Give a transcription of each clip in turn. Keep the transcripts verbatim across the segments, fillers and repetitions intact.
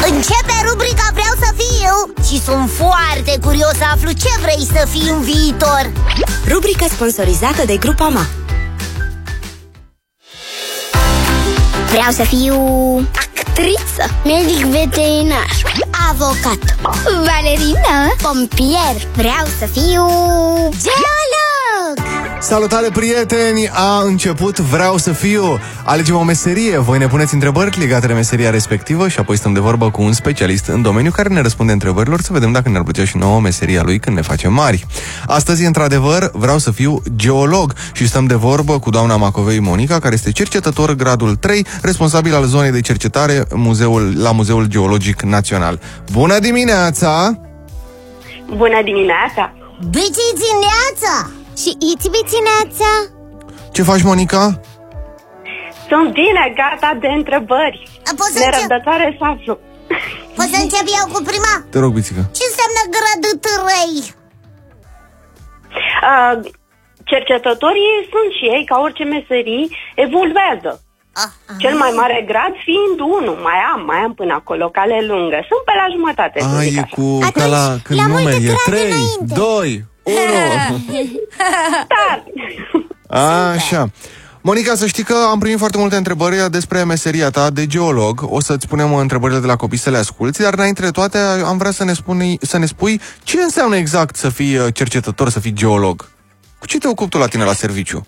Începe rubrica Vreau să fiu și sunt foarte curios să aflu ce vrei să fii în viitor. Rubrica sponsorizată de Grupama. Vreau să fiu actriță, medic veterinar, avocat, balerină, pompier. Vreau să fiu geolog. Salutare, prieteni! A început Vreau să fiu. Alegem o meserie, voi ne puneți întrebări legate de meseria respectivă și apoi stăm de vorbă cu un specialist în domeniu care ne răspunde întrebărilor să vedem dacă ne-ar plăcea și nouă meseria lui când ne facem mari. Astăzi, într-adevăr, vreau să fiu geolog și stăm de vorbă cu doamna Macovei Monica, care este cercetător gradul trei, responsabil al zonei de cercetare muzeul, la Muzeul Geologic Național. Bună dimineața! Bună dimineața! Bici dimineața! Și iți bicineața! Ce faci, Monica? Sunt bine, gata de întrebări. Nerăbdătoare să aflu. Poți să încep eu cu prima? Te rog, Bițica. Ce înseamnă gradul trei? Uh, cercetătorii sunt și ei, ca orice meserii, evoluează. Ah, Cel mai mare grad fiind unu. Mai am, mai am până acolo, cale lungă. Sunt pe la jumătate. A, e cu ca la, când numeri e trei, doi, unu. Da. Așa. Monica, să știi că am primit foarte multe întrebări despre meseria ta de geolog. O să-ți punem întrebările de la copii să le asculți, dar înainte de toate am vrea să ne, spuni, să ne spui ce înseamnă exact să fii cercetător, să fii geolog. Cu ce te ocupi tu la tine la serviciu?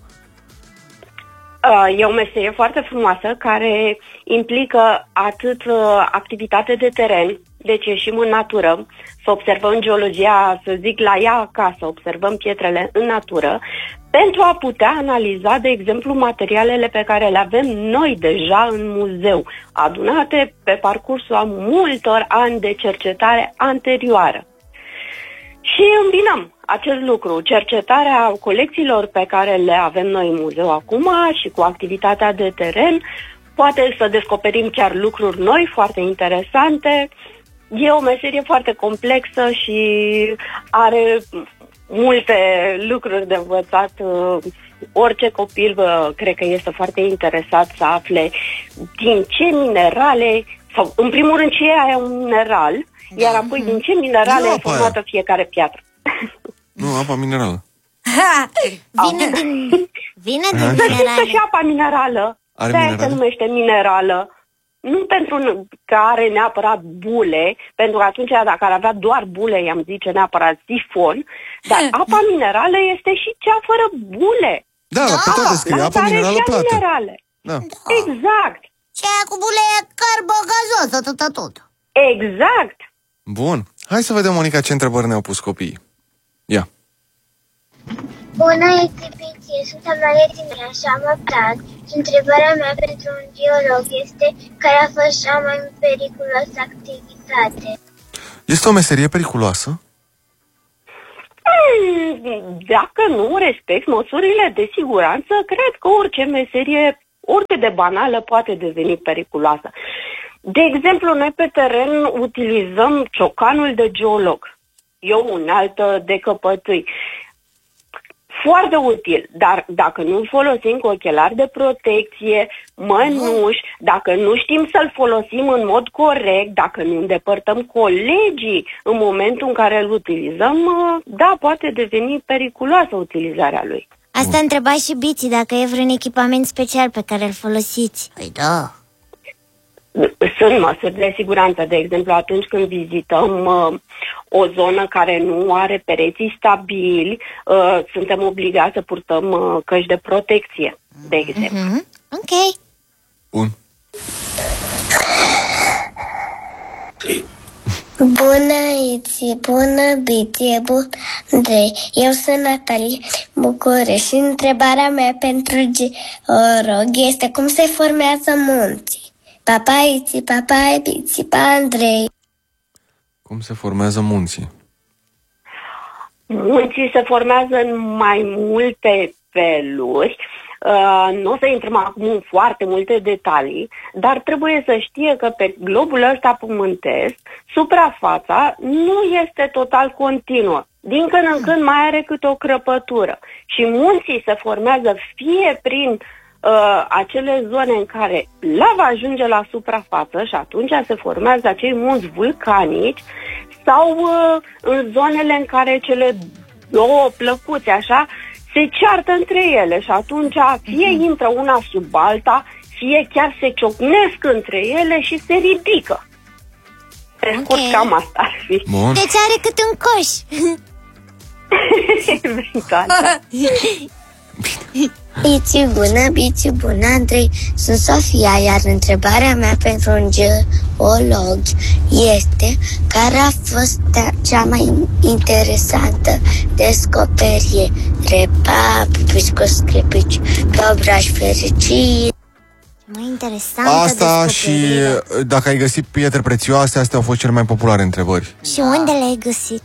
E o meserie foarte frumoasă care implică atât activitate de teren, deci ieșim în natură, să observăm geologia, să zic, la ea acasă, observăm pietrele în natură, pentru a putea analiza, de exemplu, materialele pe care le avem noi deja în muzeu, adunate pe parcursul a multor ani de cercetare anterioară. Și îmbinăm acest lucru, cercetarea colecțiilor pe care le avem noi în muzeu acum și cu activitatea de teren, poate să descoperim chiar lucruri noi, foarte interesante. E o meserie foarte complexă și are multe lucruri de învățat. Orice copil cred că este foarte interesat să afle din ce minerale, sau în primul rând ce e un mineral, iar apoi din ce minerale e formată fiecare piatră. Nu, apa minerală. Vine din, vine din minerale. Să știți că și apa minerală, de-aia se numește minerală. Nu pentru că are neapărat bule, pentru că atunci dacă ar avea doar bule, i-am zice neapărat sifon, dar apa minerală este și cea fără bule. Da, la pe toate scrie apa minerală plată. Minerale. Da. Exact. Și aia cu bule e carbogazoză, tot, tot. Exact. Bun. Hai să vedem, Monica, ce întrebări ne-au pus copiii. Ia. Bună, exhibiție, sunt Amalia din Braș, am opt ani și întrebarea mea pentru un geolog este care a fost cea mai periculoasă activitate? Este o meserie periculoasă? Dacă nu respecti măsurile de siguranță, cred că orice meserie, oricât de banală, poate deveni periculoasă. De exemplu, noi pe teren utilizăm ciocanul de geolog. E o unealtă de căpătâi. Foarte util, dar dacă nu folosim cu ochelari de protecție, mănuși, dacă nu știm să-l folosim în mod corect, dacă nu îndepărtăm colegii în momentul în care îl utilizăm, da, poate deveni periculoasă utilizarea lui. Asta întreba și Biții, dacă e vreun echipament special pe care îl folosiți. Păi da. Sunt măsuri de siguranță, de exemplu, atunci când vizităm uh, o zonă care nu are pereții stabili, uh, suntem obligați să purtăm uh, căști de protecție, de exemplu. Mm-hmm. Ok. Bun. Bună, Iți, bună, Biție, bună, Andrei. Eu sunt Natalie București și întrebarea mea pentru geolog este cum se formează munții. Papa Iți, papa Biții, pa Andrei. Cum se formează munții? Munții se formează în mai multe feluri. Uh, nu o să intrăm acum în foarte multe detalii, dar trebuie să știe că pe globul ăsta pământesc, suprafața nu este total continuă. Din când în când mai are câte o crăpătură. Și munții se formează fie prin uh, acele zone în care lava ajunge la suprafață și atunci se formează acei munți vulcanici, sau uh, în zonele în care cele două plăcuțe așa se ceartă între ele și atunci fie intră una sub alta, fie chiar se ciocnesc între ele și se ridică. Pe scurt, okay. Cam asta ar fi. Bun. Deci are cât un coș. Bici bună, bici bună, Andrei. Sunt Sofia, iar întrebarea mea pentru un geolog este: care a fost cea mai interesantă descoperire? Pa, pupici cu scripici, pe obraj fericit. Mai interesantă Asta și descoperire. dacă ai găsit pietre prețioase, astea au fost cele mai populare întrebări. Și unde le-ai găsit?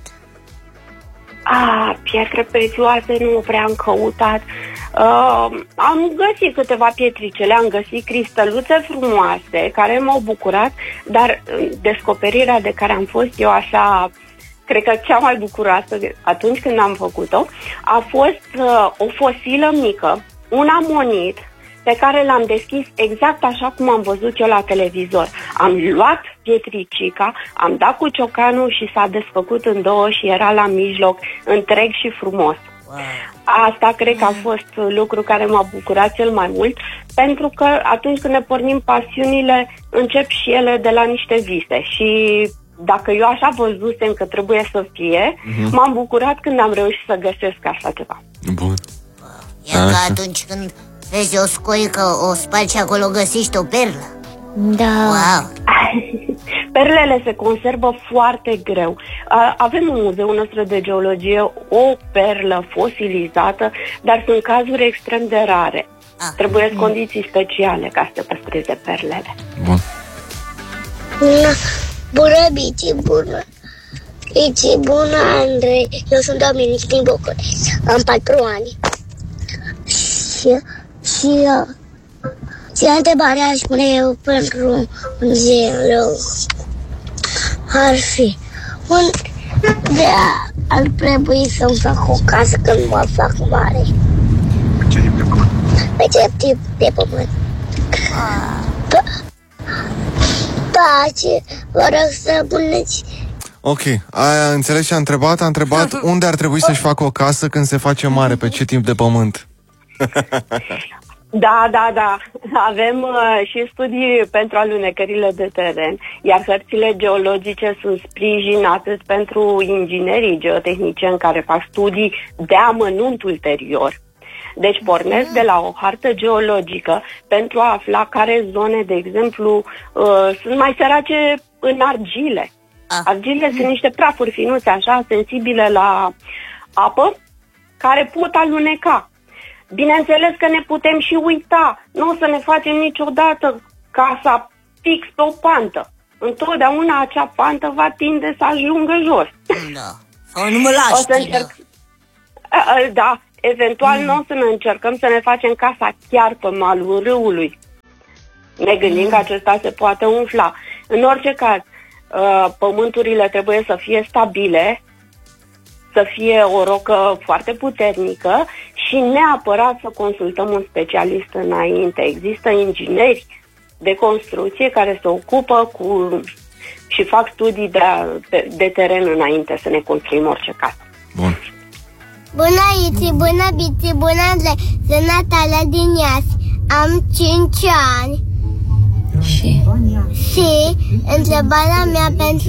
Ah, pietre prețioase nu prea am căutat. Uh, am găsit câteva pietricele, am găsit cristăluțe frumoase care m-au bucurat, dar descoperirea de care am fost eu așa, cred că cea mai bucuroasă atunci când am făcut-o, a fost uh, o fosilă mică, un amonit, pe care l-am deschis exact așa cum am văzut eu la televizor. Am luat pietricica, am dat cu ciocanul și s-a desfăcut în două și era la mijloc, întreg și frumos. Wow. Asta cred că a fost lucru care m-a bucurat cel mai mult, pentru că atunci când ne pornim pasiunile, încep și ele de la niște vise. Și dacă eu așa văzusem că trebuie să fie, uh-huh. m-am bucurat când am reușit să găsesc așa ceva. Bun. E ca atunci când vezi o scoică, o spargi și acolo găsești o perlă. Da. Wow. Perlele se conservă foarte greu. Avem în muzeul nostru de geologie o perlă fosilizată, dar sunt cazuri extrem de rare. Ah. Trebuie mm. condiții speciale ca să păstreze perlele. Bun. Bună, bună, bici, bună. Bici, bună, Andrei. Eu sunt Dominic din București. Am patru ani. Și, și, și întrebarea aș pune eu pentru un geolog ar fi: unde ar trebui să-mi fac o casă când mă fac mare? Pe ce tip de pământ? Pace, vă rog să puneți. Ok, aia înțeles ce a întrebat? A întrebat unde ar trebui să-și facă o casă când se face mare, pe ce timp de pământ. Da, da, da. Avem uh, și studii pentru alunecările de teren, iar hărțile geologice sunt sprijin atât pentru inginerii geotehnicieni care fac studii de amănunt ulterior. Deci pornesc de la o hartă geologică pentru a afla care zone, de exemplu, uh, sunt mai sărace în argile. Argile sunt niște prafuri finuțe, așa, sensibile la apă, care pot aluneca. Bineînțeles că ne putem și uita. Nu o să ne facem niciodată casa fix pe o pantă. Întotdeauna acea pantă va tinde să ajungă jos. Da. Sau nu mă lași, o să încerc... Da, eventual mm. nu o să ne încercăm să ne facem casa chiar pe malul râului. Ne gândim mm. că acesta se poate umfla. În orice caz, pământurile trebuie să fie stabile, să fie o rocă foarte puternică și neapărat să consultăm un specialist înainte. Există ingineri de construcție care se ocupă cu și fac studii de, de, de teren înainte să ne construim orice casă. Bun. Bună, Iți, bună, Bici, bună, Andrei. Sunt Natalia din Iași. Am cinci ani. Și? Și întrebarea mea pentru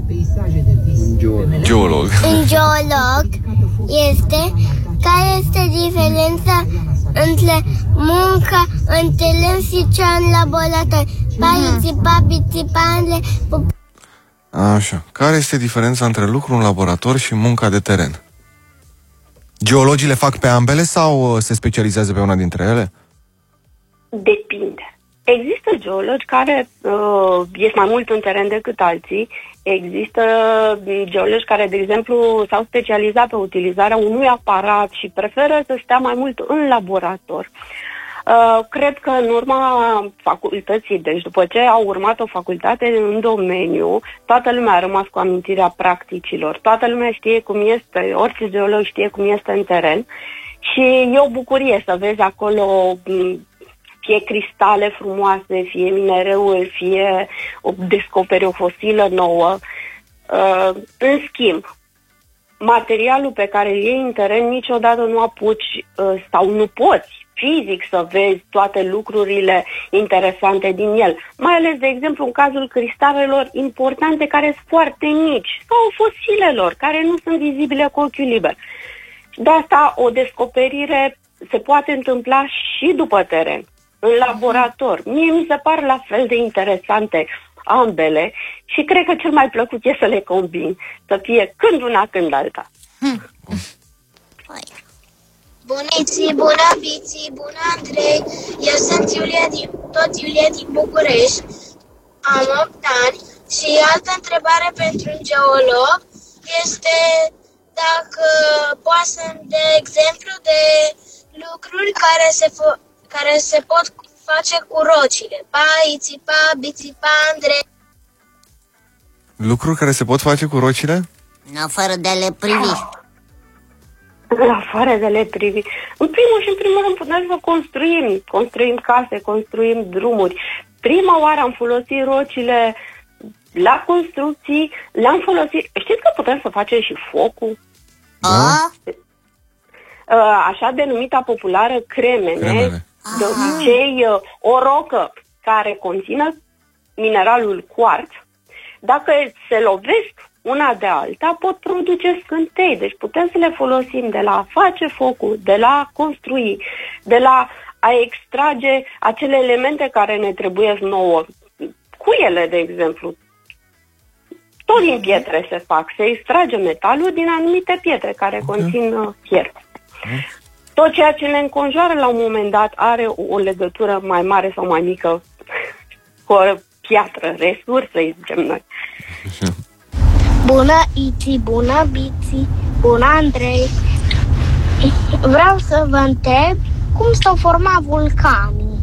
Geolog. un geolog este: care este diferența între munca în teren și cea în laborator? Participa, participanle... Așa. Care este diferența între lucru în laborator și munca de teren? Geologii le fac pe ambele sau se specializează pe una dintre ele? Depinde. Există geologi care uh, ies mai mult în teren decât alții. Există geologi care, de exemplu, s-au specializat pe utilizarea unui aparat și preferă să stea mai mult în laborator. Uh, cred că în urma facultății, deci după ce au urmat o facultate în domeniu, toată lumea a rămas cu amintirea practicilor. Toată lumea știe cum este, orice geolog știe cum este în teren și e o bucurie să vezi acolo fie cristale frumoase, fie minereuri, fie o, descoperi o fosilă nouă. Uh, în schimb, materialul pe care îl iei în teren niciodată nu apuci uh, sau nu poți fizic să vezi toate lucrurile interesante din el. Mai ales, de exemplu, în cazul cristalelor importante care sunt foarte mici sau fosilelor care nu sunt vizibile cu ochiul liber. De asta o descoperire se poate întâmpla și după teren, în laborator. Mie mi se par la fel de interesante ambele și cred că cel mai plăcut e să le combin, să fie când una, când alta. Hmm. Buniții, bună Biții, bună Andrei, eu sunt Iulia din, tot Iulia din București, am opt ani și altă întrebare pentru un geolog este dacă poate să-mi dea exemplu de lucruri care se, care se pot face cu rocile. Pa, ițipa, bițipa, Andrei. Lucruri care se pot face cu rocile? În afară de a le privi. În afară de le privi. În primul și în primul rând putem să construim. Construim case, construim drumuri. Prima oară am folosit rocile la construcții, le-am folosit... Știți că putem să facem și focul? Da? Așa denumita populară cremene. Cremene. De obicei, o rocă care conține mineralul quarț, dacă se lovesc una de alta, pot produce scântei. Deci putem să le folosim de la a face focul, de la a construi, de la a extrage acele elemente care ne trebuie nouă. Cuiele, de exemplu, tot din pietre se fac. Se extrage metalul din anumite pietre care okay. conțin uh, fier. Okay. Tot ceea ce ne înconjoară la un moment dat are o legătură mai mare sau mai mică cu o piatră, resursă, îi zicem noi. Bună Iți, bună Biții, bună Andrei. Vreau să vă întreb cum s-au format vulcanii.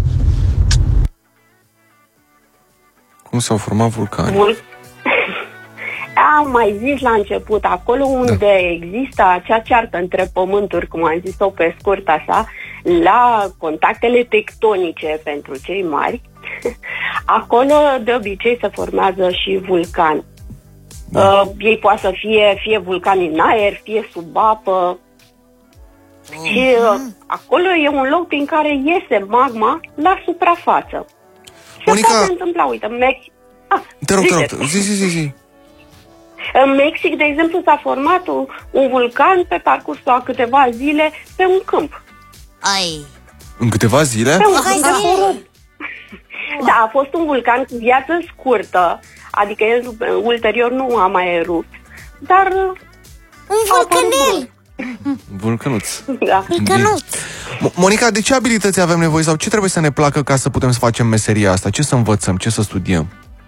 Cum s-au format vulcanii? Vul... Am mai zis la început, acolo unde da. există acea ceartă între pământuri, cum am zis-o pe scurt așa, la contactele tectonice pentru cei mari, acolo de obicei se formează și vulcani. Da. Uh, ei poate să fie fie vulcani în aer, fie sub apă. Uh-huh. Și uh, acolo e un loc prin care iese magma la suprafață. Și Monica... asta se întâmpla, uite, în Mexic. Ah, te rog, te rog, zi, zi, zi, zi. În Mexic, de exemplu, s-a format un, un vulcan pe parcursul a câteva zile pe un câmp. Ai. În câteva zile? Pe un câmp de Da, a fost un vulcan cu viață scurtă, adică el ulterior nu a mai erupt, dar... Un vulcanel! Vulcanuț. Da. Vulcanuț. Monica, de ce abilități avem nevoie sau ce trebuie să ne placă ca să putem să facem meseria asta? Ce să învățăm? Ce să studiem?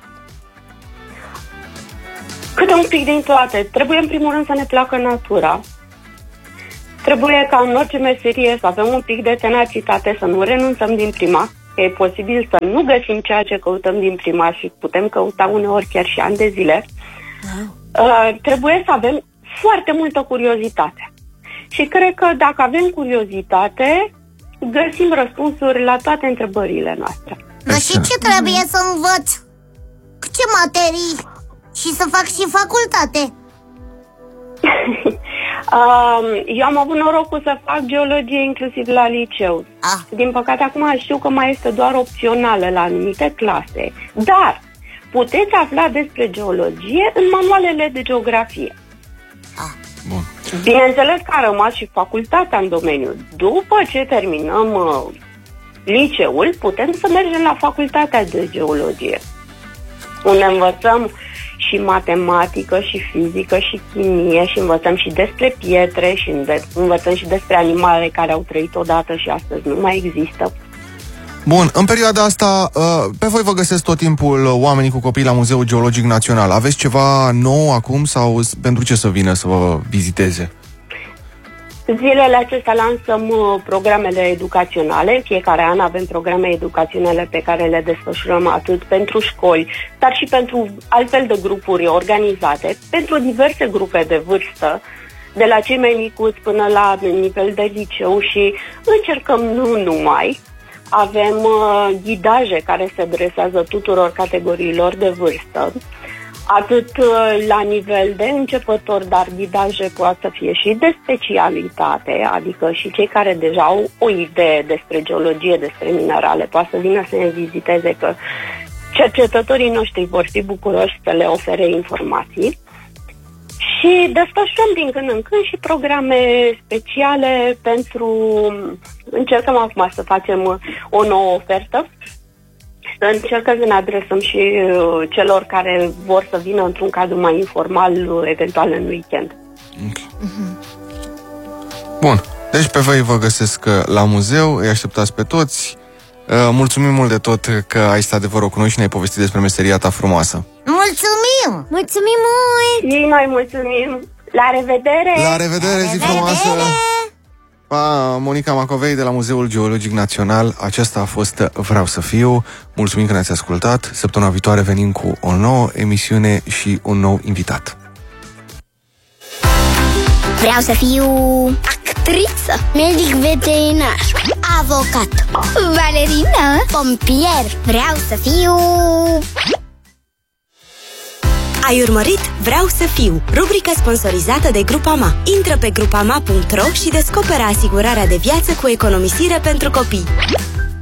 Câte un pic din toate. Trebuie în primul rând să ne placă natura. Trebuie ca în orice meserie să avem un pic de tenacitate, să nu renunțăm din prima. E posibil să nu găsim ceea ce căutăm din prima și putem căuta uneori chiar și ani de zile. Uh, trebuie să avem foarte multă curiozitate. Și cred că dacă avem curiozitate, găsim răspunsuri la toate întrebările noastre. Dar și ce trebuie să învăț? Ce materii? Și să fac și facultate? Eu am avut norocul să fac geologie inclusiv la liceu. Ah. Din păcate acum știu că mai este doar opțională la anumite clase. Dar puteți afla despre geologie în manualele de geografie. Ah. Bun. Bineînțeles că a rămas și facultatea în domeniu. După ce terminăm uh, liceul, putem să mergem la facultatea de geologie, unde învățăm și matematică, și fizică, și chimie, și învățăm și despre pietre, și învățăm și despre animale care au trăit odată și astăzi nu mai există. Bun, în perioada asta, pe voi vă găsesc tot timpul oamenii cu copii la Muzeul Geologic Național. Aveți ceva nou acum sau pentru ce să vină să vă viziteze? Zilele acestea lansăm programele educaționale. În fiecare an avem programe educaționale pe care le desfășurăm atât pentru școli, dar și pentru altfel de grupuri organizate, pentru diverse grupe de vârstă, de la cei mai micuți până la nivel de liceu și încercăm nu numai. avem uh, ghidaje care se adresează tuturor categoriilor de vârstă, atât uh, la nivel de începător, dar ghidaje poate să fie și de specialitate, adică și cei care deja au o idee despre geologie, despre minerale, poate să vină să ne viziteze, că cercetătorii noștri vor fi bucuroși să le ofere informații. Și desfășurăm din când în când și programe speciale pentru... Încercăm acum să facem o nouă ofertă, să încercăm să ne adresăm și celor care vor să vină într-un cadru mai informal, eventual în weekend. Okay. Uh-huh. Bun, deci pe voi vă găsesc la muzeu, îi așteptați pe toți. Mulțumim mult de tot că ai stat de vorbă cu noi și ne-ai povestit despre meseria ta frumoasă. Mulțumim! Mulțumim mult! Și noi mulțumim! La revedere! La revedere, zi frumoasă! Pa, Monica Macovei de la Muzeul Geologic Național. Aceasta a fost Vreau să fiu. Mulțumim că ne-ați ascultat. Săptămâna viitoare venim cu o nouă emisiune și un nou invitat. Vreau să fiu actriță, medic veterinar, avocat, balerină, pompier. Vreau să fiu... Ai urmărit Vreau să fiu, rubrica sponsorizată de Grupama. Intră pe grupama punct ro și descoperă asigurarea de viață cu economisire pentru copii.